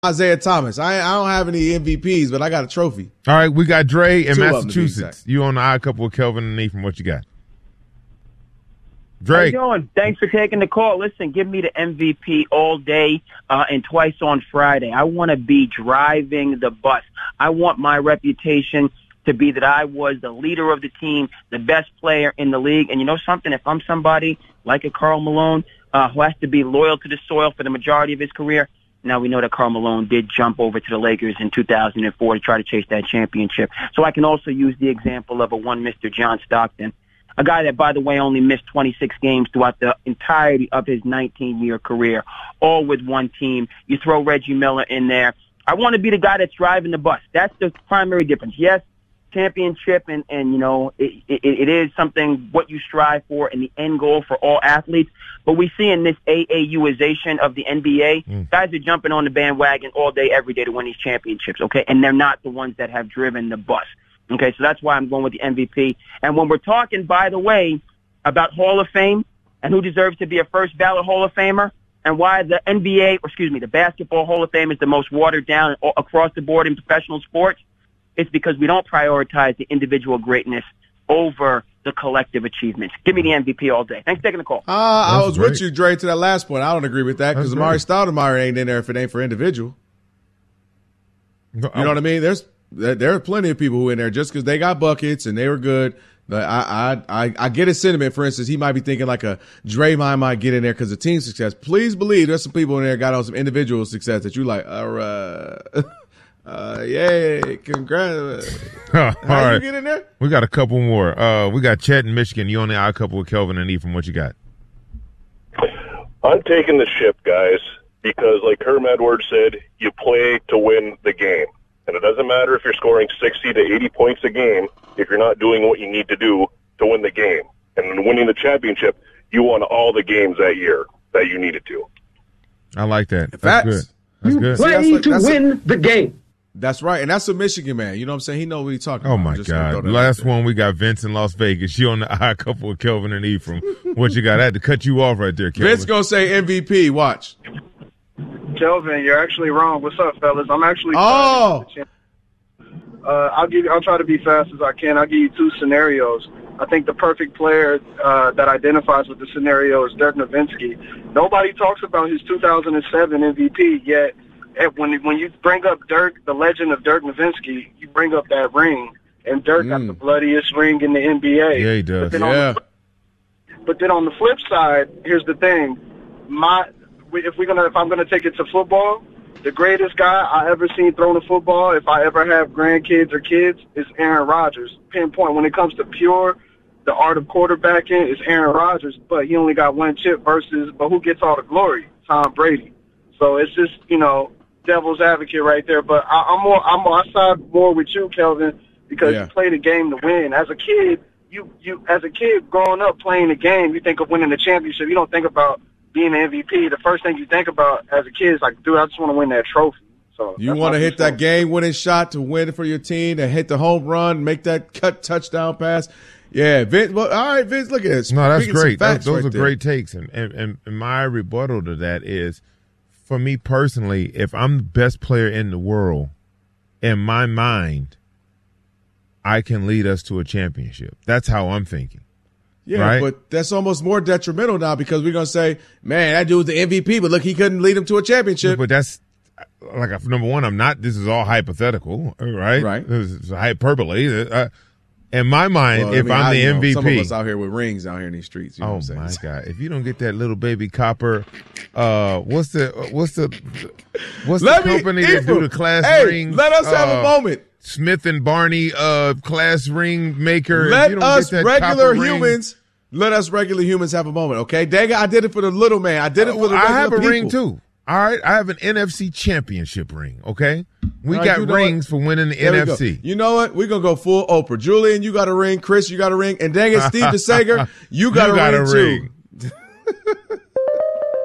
Isaiah Thomas. I don't have any MVPs, but I got a trophy. All right, we got Dre in 2 of them, Massachusetts. You on the Odd Couple with Kelvin and Nate from what you got? Dre. How you doing? Thanks for taking the call. Listen, give me the MVP all day and twice on Friday. I want to be driving the bus. I want my reputation to be that I was the leader of the team, the best player in the league. And you know something? If I'm somebody like a Karl Malone who has to be loyal to the soil for the majority of his career, now we know that Karl Malone did jump over to the Lakers in 2004 to try to chase that championship. So I can also use the example of a one Mr. John Stockton, a guy that, by the way, only missed 26 games throughout the entirety of his 19-year career, all with one team. You throw Reggie Miller in there. I want to be the guy that's driving the bus. That's the primary difference. Yes, championship and you know, it is something what you strive for and the end goal for all athletes. But we see in this AAUization of the NBA, guys are jumping on the bandwagon all day, every day to win these championships, okay? And they're not the ones that have driven the bus, okay? So that's why I'm going with the MVP. And when we're talking, by the way, about Hall of Fame and who deserves to be a first ballot Hall of Famer and why the the Basketball Hall of Fame is the most watered down across the board in professional sports, it's because we don't prioritize the individual greatness over the collective achievements. Give me the MVP all day. Thanks for taking the call. I was with you, Dre, to that last point. I don't agree with that because Amari Stoudemire ain't in there if it ain't for individual. You know what I mean? There are plenty of people who are in there just because they got buckets and they were good. But I get his sentiment. For instance, he might be thinking like a Draymond might get in there because of team success. Please believe there's some people in there got on some individual success that you like, all right. Yay, congrats. All right. You get in there? We got a couple more. We got Chet in Michigan. You on the Odd Couple with Kelvin and E from what you got? I'm taking the ship, guys, because like Herm Edwards said, you play to win the game. And it doesn't matter if you're scoring 60 to 80 points a game if you're not doing what you need to do to win the game. And in winning the championship, you won all the games that year that you needed to. I like that. That's Facts. good. That's good. Play to win the game. That's right. And that's a Michigan man. You know what I'm saying? He knows what he's talking Oh, about. my God. Last one, we got Vince in Las Vegas. You on the Odd Couple with Kelvin and Ephraim. What you got? I had to cut you off right there, Kelvin. Vince going to say MVP. Watch. Kelvin, you're actually wrong. What's up, fellas? I'm actually I'll try to be fast as I can. I'll give you two scenarios. I think the perfect player that identifies with the scenario is Dirk Nowitzki. Nobody talks about his 2007 MVP, yet when you bring up Dirk, the legend of Dirk Nowitzki, you bring up that ring, and Dirk got the bloodiest ring in the NBA. Yeah, he does. But then on the flip side, here's the thing. If I'm gonna take it to football, the greatest guy I ever seen throwing a football, if I ever have grandkids or kids, is Aaron Rodgers. Pinpoint. When it comes to the art of quarterbacking, is Aaron Rodgers, but he only got one chip but who gets all the glory? Tom Brady. So it's just, devil's advocate right there. But I side more with you, Kelvin, because you play the game to win. As a kid, as a kid growing up playing the game, you think of winning the championship. You don't think about being an MVP. The first thing you think about as a kid is like, dude, I just want to win that trophy. So you want to hit that game-winning shot to win it for your team, to hit the home run, make that cut touchdown pass. Yeah, Vince. Well, all right, Vince, look at this. No, that's great. Those are great takes. And my rebuttal to that is, for me personally, if I'm the best player in the world, in my mind, I can lead us to a championship. That's how I'm thinking. Yeah, right? But that's almost more detrimental now because we're going to say, man, that dude's the MVP, but look, he couldn't lead him to a championship. But that's, like, number one, I'm not, this is all hypothetical, right? Right. This is hyperbole. In my mind, I'm the MVP. Some of us out here with rings out here in these streets. You know what I'm saying? My God. If you don't get that little baby copper, what's the company that do the class rings? Let us have a moment. Smith and Barney class ring maker. Let us regular humans have a moment, okay? Dang, I did it for the little man. I did it for the regular people. I have a ring too. All right, I have an NFC championship ring, okay? We got rings for winning the NFC. You know what? We're going to go full Oprah. Julian, you got a ring. Chris, you got a ring. And dang it, Steve DeSager, you got a ring too.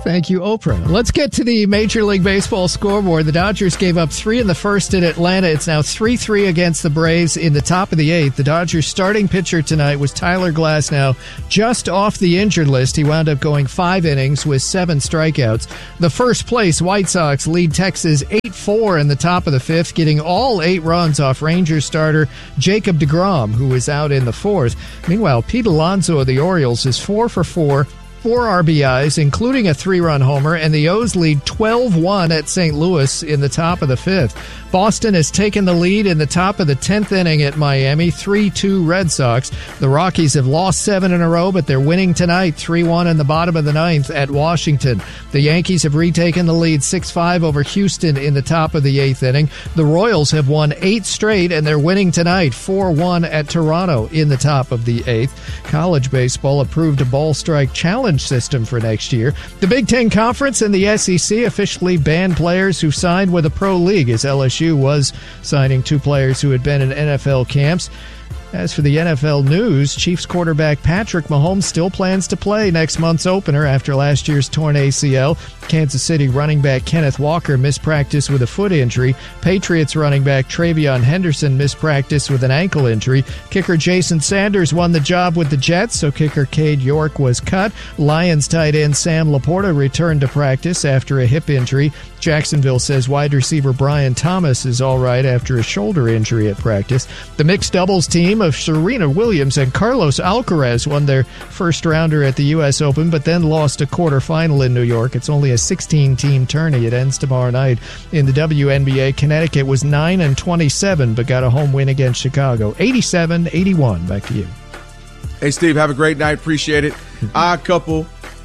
Thank you, Oprah. Let's get to the Major League Baseball scoreboard. The Dodgers gave up 3 in the first in Atlanta. It's now 3-3 against the Braves in the top of the 8th. The Dodgers starting pitcher tonight was Tyler Glasnow, just off the injured list. He wound up going 5 innings with 7 strikeouts. The first place White Sox lead Texas 8-4 in the top of the 5th, getting all 8 runs off Rangers starter Jacob deGrom, who was out in the 4th. Meanwhile, Pete Alonso of the Orioles is 4 for 4. 4 RBIs, including a 3-run homer, and the O's lead 12-1 at St. Louis in the top of the 5th. Boston has taken the lead in the top of the 10th inning at Miami, 3-2 Red Sox. The Rockies have lost 7 in a row, but they're winning tonight, 3-1 in the bottom of the 9th at Washington. The Yankees have retaken the lead 6-5 over Houston in the top of the 8th inning. The Royals have won 8 straight, and they're winning tonight, 4-1 at Toronto in the top of the 8th. College baseball approved a ball strike challenge system for next year. The Big Ten Conference and the SEC officially banned players who signed with a pro league, as LSU was signing 2 players who had been in NFL camps. As for the NFL news, Chiefs quarterback Patrick Mahomes still plans to play next month's opener after last year's torn ACL. Kansas City running back Kenneth Walker missed practice with a foot injury. Patriots running back Travion Henderson missed practice with an ankle injury. Kicker Jason Sanders won the job with the Jets, so kicker Cade York was cut. Lions tight end Sam Laporta returned to practice after a hip injury. Jacksonville says wide receiver Brian Thomas is all right after a shoulder injury at practice. The mixed doubles team of Serena Williams and Carlos Alcaraz won their first rounder at the U.S. Open, but then lost a quarterfinal in New York. It's only a 16-team tourney. It ends tomorrow night. In the WNBA, Connecticut was 9-27, but got a home win against Chicago, 87-81. Back to you. Hey, Steve, have a great night. Appreciate it. Odd couple,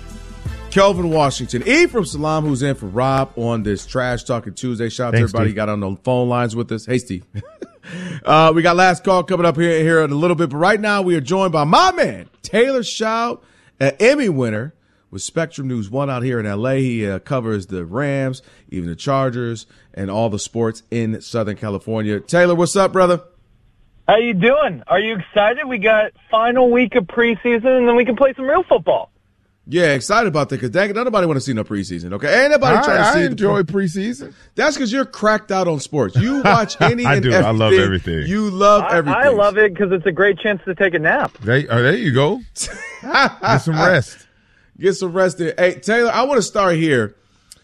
Kelvin Washington. E from Salam, who's in for Rob on this Trash Talking Tuesday. Shout out to everybody who got on the phone lines with us. Hey, Steve. We got last call coming up here in a little bit, but right now we are joined by my man, Taylor Schaub, an Emmy winner with Spectrum News 1 out here in L.A. He covers the Rams, even the Chargers, and all the sports in Southern California. Taylor, what's up, brother? How you doing? Are you excited? We got final week of preseason, and then we can play some real football. Yeah, excited about that because nobody want to see no preseason, okay? Ain't nobody trying to see I enjoy preseason. That's because you're cracked out on sports. You watch any I and do. everything. I love everything. You love everything. I love it because it's a great chance to take a nap. There you go. Get some rest. Get some rest there. Hey, Taylor, I want to start here.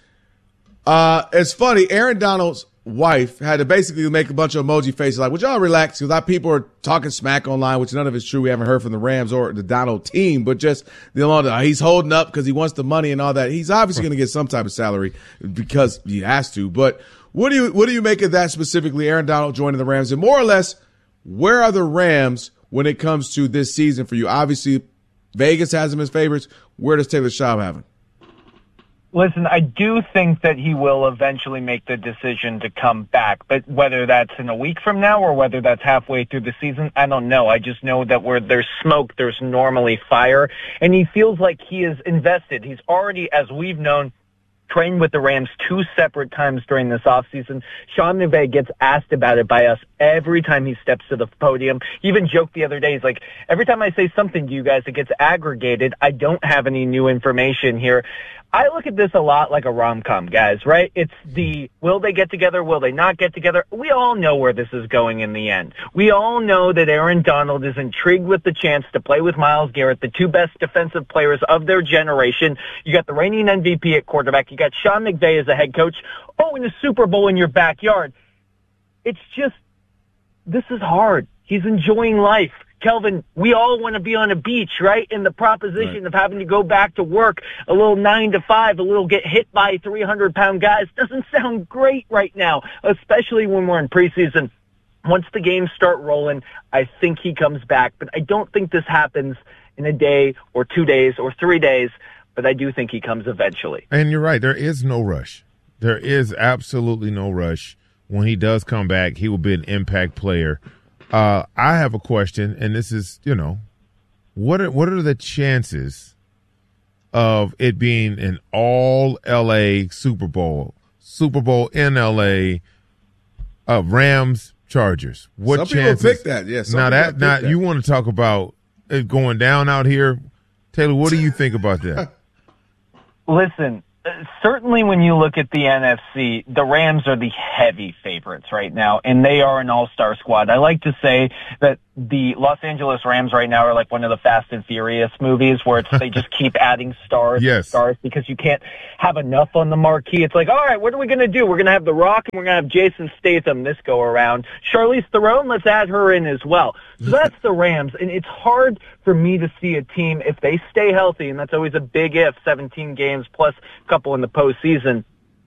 It's funny. Aaron Donald's wife had to basically make a bunch of emoji faces like, would y'all relax? Because people are talking smack online, which none of it's true. We haven't heard from the Rams or the Donald team, but just he's holding up because he wants the money and all that. He's obviously going to get some type of salary because he has to. But what do you make of that specifically, Aaron Donald joining the Rams? And more or less, where are the Rams when it comes to this season for you? Obviously, Vegas has him as favorites. Where does Taylor Schaub have him? Listen, I do think that he will eventually make the decision to come back, but whether that's in a week from now or whether that's halfway through the season, I don't know. I just know that where there's smoke, there's normally fire, and he feels like he is invested. He's already, as we've known, trained with the Rams 2 separate times during this offseason. Sean McVay gets asked about it by us every time he steps to the podium. He even joked the other day, he's like, every time I say something to you guys, it gets aggregated. I don't have any new information here. I look at this a lot like a rom-com, guys, right? It's the, will they get together? Will they not get together? We all know where this is going in the end. We all know that Aaron Donald is intrigued with the chance to play with Myles Garrett, the 2 best defensive players of their generation. You got the reigning MVP at quarterback. You got Sean McVay as a head coach. Oh, and the Super Bowl in your backyard. It's just, this is hard. He's enjoying life. Kelvin, we all want to be on a beach, right? And the proposition of having to go back to work a little 9 to 5, a little get hit by 300-pound guys doesn't sound great right now, especially when we're in preseason. Once the games start rolling, I think he comes back. But I don't think this happens in a day or 2 days or 3 days, but I do think he comes eventually. And you're right. There is no rush. There is absolutely no rush. When he does come back, he will be an impact player. I have a question, and this is, what are the chances of it being an all LA Super Bowl in LA, Rams Chargers? What some chances? People pick that, yes. Now you want to talk about it going down out here, Taylor? What do you think about that? Listen, Certainly when you look at the NFC, the Rams are the heavy favorites right now, and they are an all-star squad. I like to say that the Los Angeles Rams right now are like one of the Fast and Furious movies where they just keep adding stars and stars because you can't have enough on the marquee. It's like, all right, what are we going to do? We're going to have The Rock and we're going to have Jason Statham this go around. Charlize Theron, let's add her in as well. So that's the Rams, and it's hard for me to see a team, if they stay healthy, and that's always a big if, 17 games plus a couple in the postseason,